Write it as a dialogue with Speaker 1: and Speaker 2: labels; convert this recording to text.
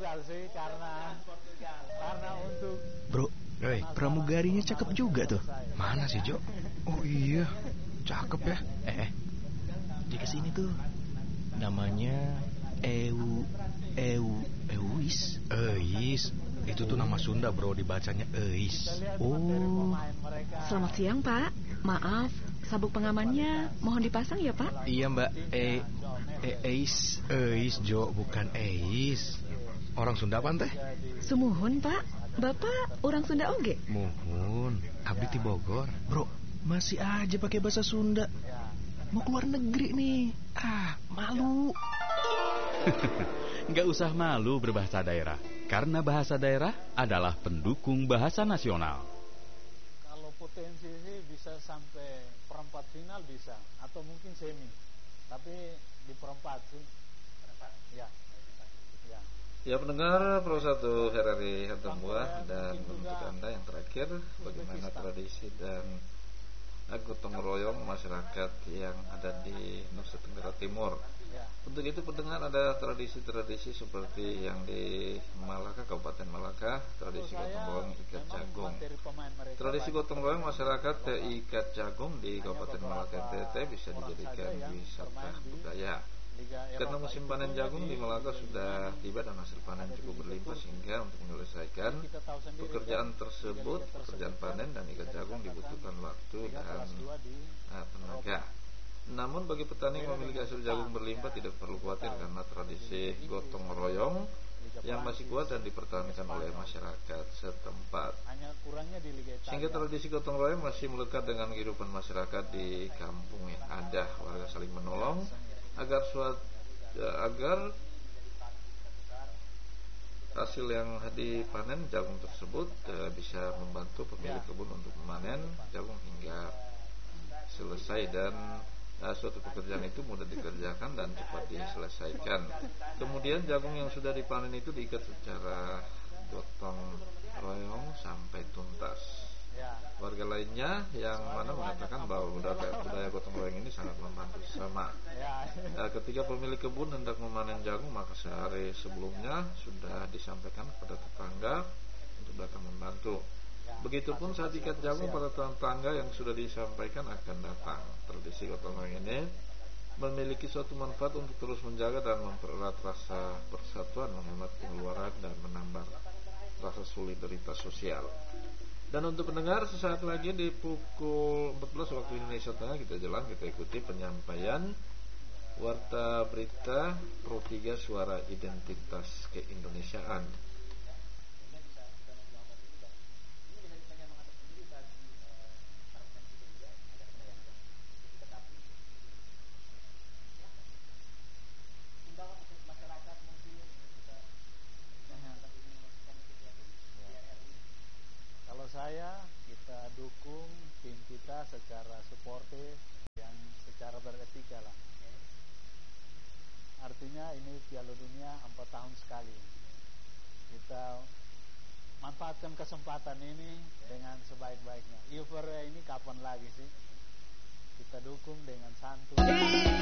Speaker 1: Portugal sih karena untuk
Speaker 2: Bro, pramugarinya cakep juga tuh.
Speaker 3: Mana sih, Jo? Oh iya, cakep ya.
Speaker 2: Di kesini tuh. Namanya Euis.
Speaker 3: Eis. Itu tuh nama Sunda, bro, dibacanya Eis.
Speaker 2: Oh.
Speaker 4: Selamat siang, Pak. Maaf, sabuk pengamannya mohon dipasang ya, Pak.
Speaker 2: Iya, Mbak. Eis.
Speaker 3: Eis, Jo, bukan Eis. Orang Sunda apa teh?
Speaker 4: Sumuhun, Pak. Bapak orang Sunda oge?
Speaker 3: Muhun, abdi ti Bogor.
Speaker 2: Bro, masih aja pakai bahasa Sunda. Mau keluar negeri nih. Malu.
Speaker 5: Nggak usah malu berbahasa daerah, karena bahasa daerah adalah pendukung bahasa nasional.
Speaker 1: kalau potensi sih bisa sampai perempat final bisa, atau mungkin semi. Tapi di perempat sih. Ya.
Speaker 6: Ya pendengar Pro 1 RRI Hantambua, dan untuk Anda yang terakhir, bagaimana tradisi dan gotong royong masyarakat yang ada di Nusa Tenggara Timur. Untuk itu pendengar, ada tradisi-tradisi seperti yang di Malaka, Kabupaten Malaka, tradisi gotong royong ikat jagung. Tradisi gotong royong masyarakat ikat jagung di Kabupaten Malaka NTT bisa dijadikan wisata budaya. Karena musim panen jagung di Malaka sudah tiba dan hasil panen cukup berlimpah, sehingga untuk menyelesaikan pekerjaan tersebut, pekerjaan panen dan ikat jagung dibutuhkan waktu dan tenaga. Namun bagi petani yang memiliki hasil jagung berlimpah tidak perlu khawatir, karena tradisi gotong royong yang masih kuat dan dipertahankan oleh masyarakat setempat. Sehingga tradisi gotong royong masih melekat dengan kehidupan masyarakat di kampung yang ada. Warga saling menolong agar hasil yang dipanen jagung tersebut bisa membantu pemilik kebun untuk memanen jagung hingga selesai, dan suatu pekerjaan itu mudah dikerjakan dan cepat diselesaikan. Kemudian jagung yang sudah dipanen itu diikat secara gotong royong sampai tuntas. Warga lainnya yang mana mengatakan bahwa budaya gotong royong ini sangat membantu sesama. Ketika pemilik kebun hendak memanen jagung, maka sehari sebelumnya sudah disampaikan kepada tetangga untuk datang membantu. Begitupun saat ikat jagung, para tetangga yang sudah disampaikan akan datang. Tradisi gotong royong ini memiliki suatu manfaat untuk terus menjaga dan mempererat rasa persatuan, menghemat pengeluaran dan menambah rasa solidaritas sosial. Dan untuk pendengar, sesaat lagi di pukul 14 waktu Indonesia Tengah kita ikuti penyampaian Warta Berita Pro 3 Suara Identitas Keindonesiaan.
Speaker 1: Kita dukung tim kita secara suportif, yang secara beretika lah. Artinya ini Piala Dunia 4 tahun sekali. Kita manfaatkan kesempatan ini dengan sebaik-baiknya. Euforia ini kapan lagi sih? Kita dukung dengan santun.